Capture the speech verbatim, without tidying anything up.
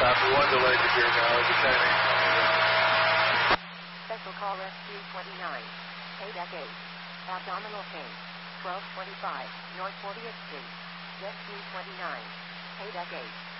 Copy one delayed to gear now, descending. Special call rescue twenty-nine. Paydeck eight. Abdominal pain. twelve twenty-five, North fortieth Street. Rescue twenty-nine. Paydeck eight.